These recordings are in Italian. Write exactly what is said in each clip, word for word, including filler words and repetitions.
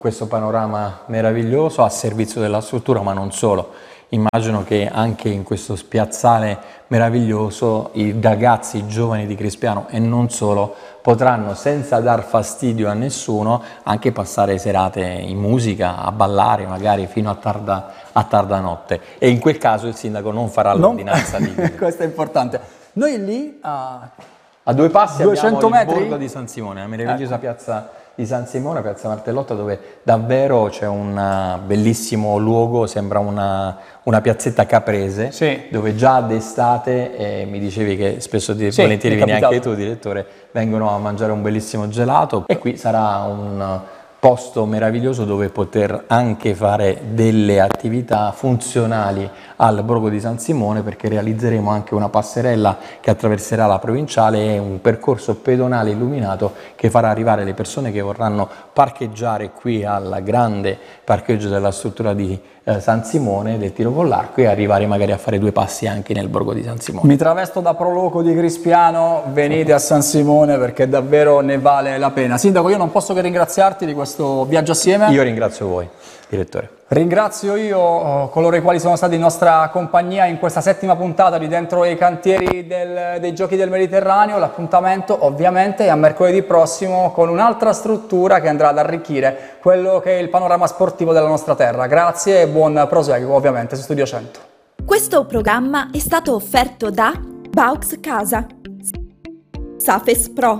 Questo panorama meraviglioso a servizio della struttura, ma non solo. Immagino che anche in questo spiazzale meraviglioso i ragazzi, i giovani di Crispiano e non solo potranno, senza dar fastidio a nessuno, anche passare serate in musica, a ballare magari fino a tarda, a tarda notte. E in quel caso il sindaco non farà l'ordinanza di... Questo è importante. Noi lì a, a due passi duecento abbiamo metri? il borgo di San Simone, la meravigliosa ecco. piazza di San Simone, piazza Martellotta, dove davvero c'è un bellissimo luogo, sembra una, una piazzetta caprese, sì. dove già d'estate, eh, mi dicevi che spesso di sì, volentieri vieni anche tu, direttore, vengono a mangiare un bellissimo gelato, e qui sarà un posto meraviglioso dove poter anche fare delle attività funzionali al borgo di San Simone, perché realizzeremo anche una passerella che attraverserà la provinciale e un percorso pedonale illuminato che farà arrivare le persone che vorranno parcheggiare qui al grande parcheggio della struttura di eh, San Simone, del tiro con l'arco, e arrivare magari a fare due passi anche nel borgo di San Simone. Mi travesto da proloco di Crispiano, venite a San Simone perché davvero ne vale la pena. Sindaco, io non posso che ringraziarti di questo viaggio assieme. Io ringrazio voi, direttore. Ringrazio io coloro i quali sono stati in nostra compagnia in questa settima puntata di Dentro i cantieri del, dei Giochi del Mediterraneo. L'appuntamento ovviamente è a mercoledì prossimo con un'altra struttura che andrà ad arricchire quello che è il panorama sportivo della nostra terra. Grazie e buon proseguo ovviamente su Studio cento. Questo programma è stato offerto da Baux Casa, Safes Pro,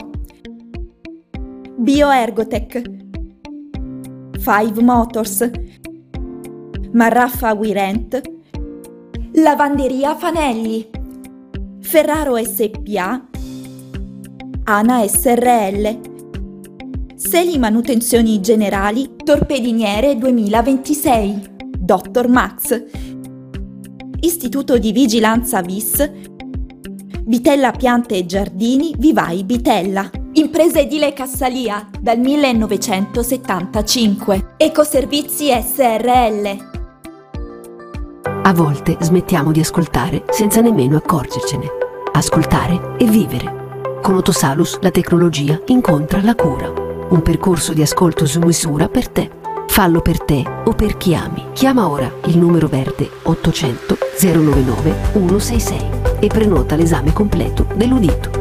Bioergotech, Five Motors, Marraffa Wirent, Lavanderia Fanelli, Ferraro S P A, Ana S R L, Seli Manutenzioni Generali, Torpediniere duemilaventisei, Dottor Max, Istituto di Vigilanza V I S, Bitella Piante e Giardini Vivai Bitella. Impresa edile Cassalia dal millenovecentosettantacinque. Ecoservizi S R L. A volte smettiamo di ascoltare senza nemmeno accorgercene. Ascoltare e vivere. Con Otosalus la tecnologia incontra la cura. Un percorso di ascolto su misura per te. Fallo per te o per chi ami. Chiama ora il numero verde ottocento zero novantanove centosessantasei e prenota l'esame completo dell'udito.